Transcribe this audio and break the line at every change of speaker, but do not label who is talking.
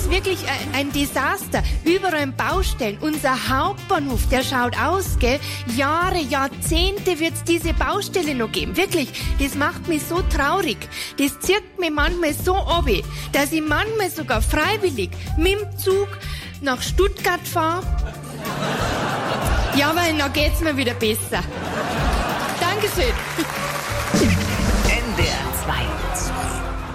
ist wirklich ein Desaster. Überall Baustellen. Unser Hauptbahnhof, der schaut aus, gell? Jahre, Jahrzehnte wird's diese Baustelle noch geben. Wirklich, das macht mich so traurig. Das zirkt mich manchmal so ab, dass ich manchmal sogar freiwillig mit dem Zug nach Stuttgart fahre. Ja, weil dann geht's mir wieder besser. Dankeschön.